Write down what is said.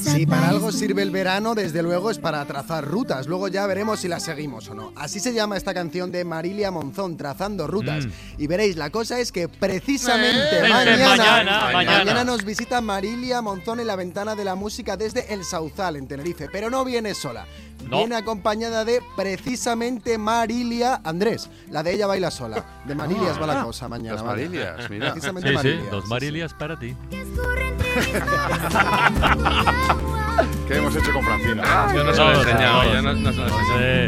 Si para algo sirve el verano, desde luego es para trazar rutas. Luego ya veremos si las seguimos o no. Así se llama esta canción de Marilia Monzón, Trazando Rutas. Y veréis, la cosa es que precisamente mañana nos visita Marilia Monzón en la Ventana de la Música desde El Sauzal, en Tenerife. Pero no viene sola. Viene acompañada de precisamente Marilia Andrés. La de Ella Baila Sola. De Marilias va la cosa mañana. Las Marilias, mira. Precisamente Marilias. Sí, dos Marilias para ti. ¿Qué hemos hecho con Francina? Yo no se lo he enseñado.